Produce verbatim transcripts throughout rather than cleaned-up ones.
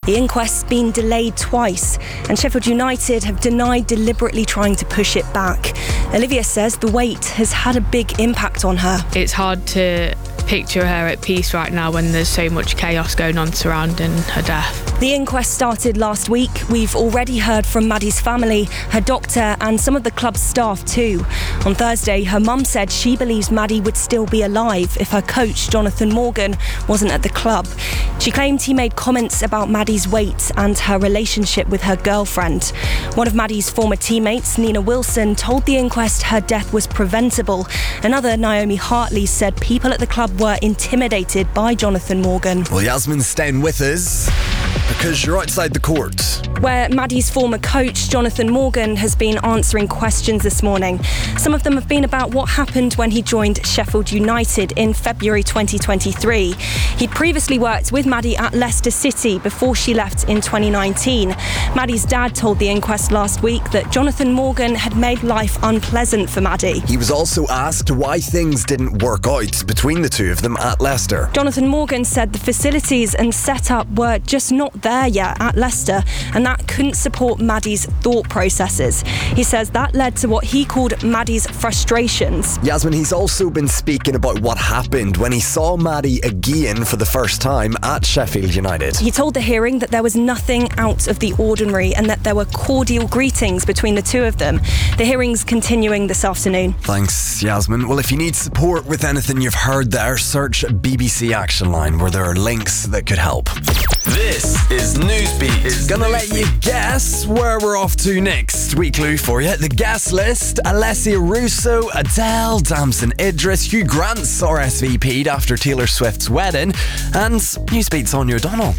The inquest's been delayed twice, and Sheffield United have denied deliberately trying to push it back. Olivia says the wait has had a big impact on her. It's hard to picture her at peace right now when there's so much chaos going on surrounding her death. The inquest started last week. We've already heard from Maddie's family, her doctor and some of the club's staff too. On Thursday, her mum said she believes Maddie would still be alive if her coach, Jonathan Morgan, wasn't at the club. She claimed he made comments about Maddie's weight and her relationship with her girlfriend. One of Maddie's former teammates, Nina Wilson, told the inquest her death was preventable. Another, Naomi Hartley, said people at the club were intimidated by Jonathan Morgan. Well, Yasmin's staying with us because you're outside the court, where Maddie's former coach, Jonathan Morgan, has been answering questions this morning. Some of them have been about what happened when he joined Sheffield United in February twenty twenty-three. He'd previously worked with Maddie at Leicester City before she left in twenty nineteen. Maddie's dad told the inquest last week that Jonathan Morgan had made life unpleasant for Maddie. He was also asked why things didn't work out between the two of them at Leicester. Jonathan Morgan said the facilities and setup were just not there yet at Leicester, and that couldn't support Maddie's thought processes. He says that led to what he called Maddie's frustrations. Yasmin, he's also been speaking about what happened when he saw Maddie again for the first time at Sheffield United. He told the hearing that there was nothing out of the ordinary and that there were cordial greetings between the two of them. The hearing's continuing this afternoon. Thanks, Yasmin. Well, if you need support with anything you've heard there, search B B C Action Line, where there are links that could help. This is Newsbeat. Is gonna let you guess where we're off to next. Wee clue for you. The guest list: Alessia Russo, Adele, Damson Idris, Hugh Grant's R S V P'd after Taylor Swift's wedding, and Newsbeat's Anya O'Donnell.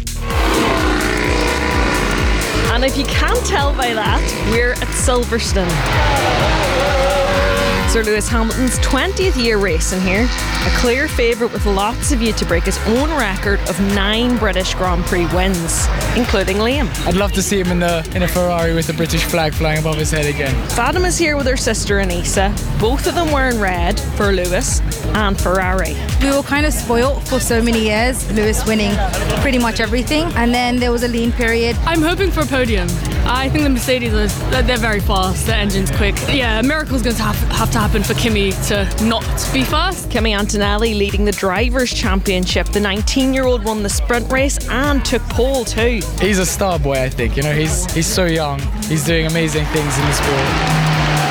And if you can't tell by that, we're at Silverstone. Sir Lewis Hamilton's twentieth year racing here. A clear favourite with lots of you to break his own record of nine British Grand Prix wins, including Liam. I'd love to see him in the in a Ferrari with the British flag flying above his head again. Fatima is here with her sister Anissa, both of them wearing red for Lewis and Ferrari. We were kind of spoilt for so many years, Lewis winning pretty much everything, and then there was a lean period. I'm hoping for a podium. I think the Mercedes, are, they're very fast, the engine's quick. Yeah, a miracle's going to have, have to happen for Kimi to not be first. Kimi Antonelli leading the Drivers' Championship. The nineteen-year-old won the sprint race and took pole too. He's a star boy, I think. You know, he's he's so young. He's doing amazing things in the sport.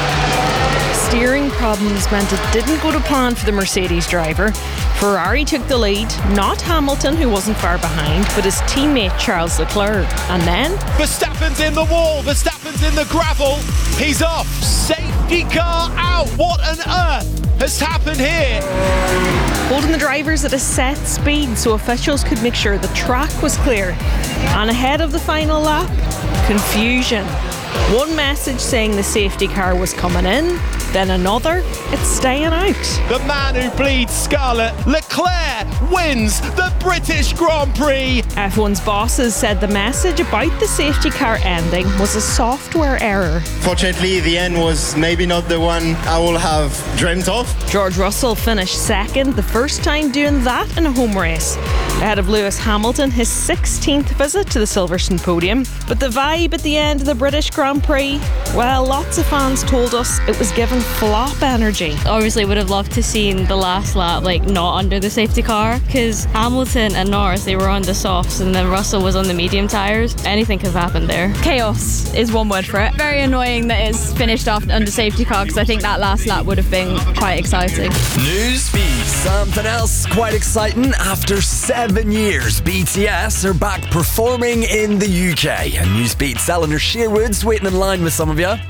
Steering problems meant it didn't go to plan for the Mercedes driver. Ferrari took the lead, not Hamilton, who wasn't far behind, but his teammate Charles Leclerc. And then Verstappen's in the wall, Verstappen's in the gravel, he's off, safety car out. What on earth has happened here? Holding the drivers at a set speed so officials could make sure the track was clear. And ahead of the final lap, confusion. One message saying the safety car was coming in, then another, it's staying out. The man who bleeds scarlet, Leclerc, wins the British Grand Prix. F one's bosses said the message about the safety car ending was a software error. Fortunately, the end was maybe not the one I would have dreamt of. George Russell finished second, the first time doing that in a home race. Ahead of Lewis Hamilton, his sixteenth visit to the Silverstone podium. But the vibe at the end of the British Grand Prix, well, lots of fans told us it was given flop energy. Obviously would have loved to seen the last lap like not under the safety car, because Hamilton and Norris, they were on the softs and then Russell was on the medium tyres. Anything could have happened there. Chaos is one word for it. Very annoying that it's finished off under safety car, because I think that last lap would have been quite exciting. Newsbeat. Something else quite exciting. After seven years, B T S are back performing in the U K. And Newsbeat's Eleanor Sherwood's waiting in line with some of you.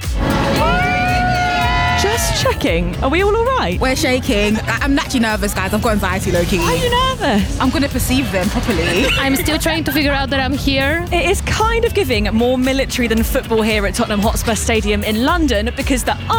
Just checking. Are we all alright? We're shaking. I'm actually nervous, guys. I've got anxiety, low-key. Are you nervous? I'm going to perceive them properly. I'm still trying to figure out that I'm here. It is kind of giving more military than football here at Tottenham Hotspur Stadium in London, because the